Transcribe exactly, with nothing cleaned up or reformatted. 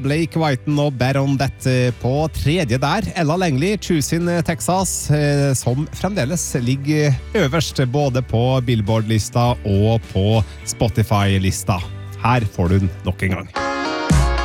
Blake Whiten og Bet On That på tredje der. Ella Langley, Choose in Texas, som fremdeles ligger øverst både på Billboard-lista og på Spotify-lista. Her får du den nok en gang.